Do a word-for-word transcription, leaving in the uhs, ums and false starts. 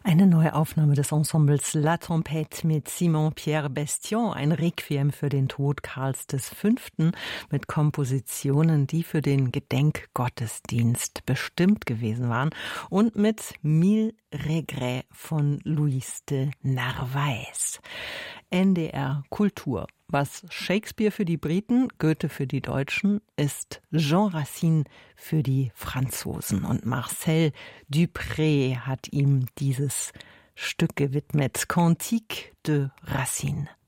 Eine neue Aufnahme des Ensembles La Tempête mit Simon-Pierre Bestion, ein Requiem für den Tod Karls des Fünften mit Kompositionen, die für den Gedenkgottesdienst bestimmt gewesen waren und mit Mille Regrets von Luis de Narvaez. N D R Kultur. Was Shakespeare für die Briten, Goethe für die Deutschen, ist Jean Racine für die Franzosen. Und Marcel Dupré hat ihm dieses Stück gewidmet. Cantique de Racine.